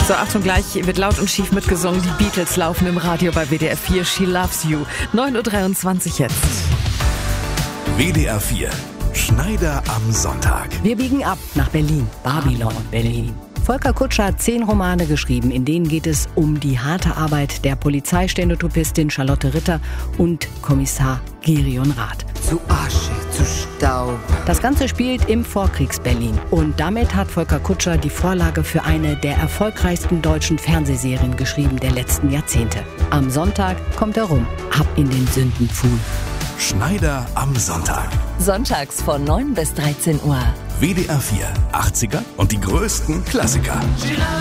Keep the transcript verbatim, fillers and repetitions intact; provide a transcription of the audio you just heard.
So, Achtung, gleich wird laut und schief mitgesungen. Die Beatles laufen im Radio bei W D R vier. She Loves You. neun Uhr dreiundzwanzig jetzt. W D R vier. Schneider am Sonntag. Wir biegen ab nach Berlin. Babylon, Berlin. Volker Kutscher hat zehn Romane geschrieben, in denen geht es um die harte Arbeit der Polizeistenotypistin Charlotte Ritter und Kommissar Gerion Rath. Zu Asche, zu Staub. Das Ganze spielt im Vorkriegs-Berlin. Und damit hat Volker Kutscher die Vorlage für eine der erfolgreichsten deutschen Fernsehserien geschrieben der letzten Jahrzehnte. Am Sonntag kommt er rum. Ab in den Sündenpfuhl. Schneider am Sonntag. Sonntags von neun bis dreizehn Uhr. W D R vier. achtziger und die größten Klassiker.